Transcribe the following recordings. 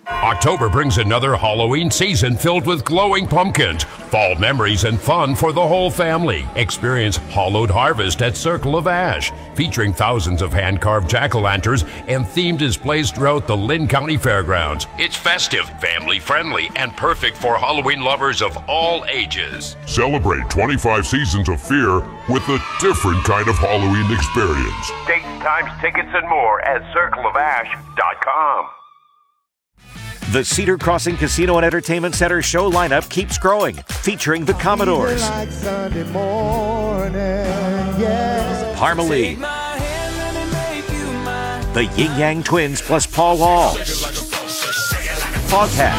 October brings another Halloween season filled with glowing pumpkins, fall memories, and fun for the whole family. Experience Hollowed Harvest at Circle of Ash, featuring thousands of hand-carved jack-o'-lanterns and themed displays throughout the Lynn County Fairgrounds. It's festive, family-friendly, and perfect for Halloween lovers of all ages. Celebrate 25 seasons of fear with a different kind of Halloween experience. Dates, times, tickets, and more at circleofash.com. The Cedar Crossing Casino and Entertainment Center show lineup keeps growing, featuring the Commodores, like Sunday morning, yes. Parmalee, the Yin Yang Twins plus Paul Wall, Foghat,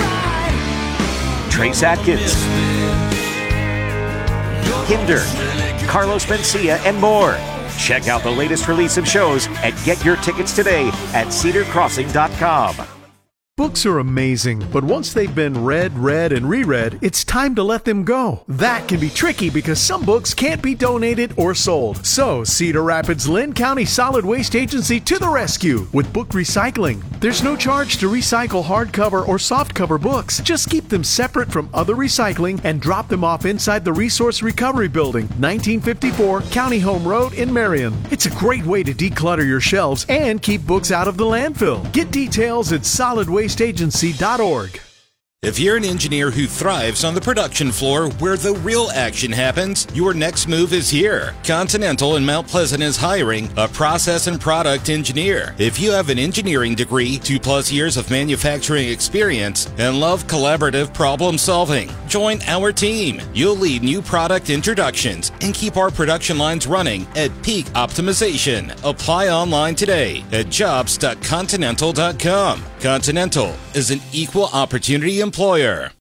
Trace Atkins, Hinder, Carlos Mencia, and more. Check out the latest release of shows and get your tickets today at cedarcrossing.com. Books are amazing, but once they've been read, and reread, it's time to let them go. That can be tricky because some books can't be donated or sold. So, Cedar Rapids Lynn County Solid Waste Agency to the rescue with book recycling. There's no charge to recycle hardcover or softcover books. Just keep them separate from other recycling and drop them off inside the Resource Recovery Building, 1954 County Home Road in Marion. It's a great way to declutter your shelves and keep books out of the landfill. Get details at solidwasteagency.org. If you're an engineer who thrives on the production floor where the real action happens, your next move is here. Continental in Mount Pleasant is hiring a process and product engineer. If you have an engineering degree, 2+ years of manufacturing experience, and love collaborative problem solving, join our team. You'll lead new product introductions and keep our production lines running at peak optimization. Apply online today at jobs.continental.com. Continental is an equal opportunity employer.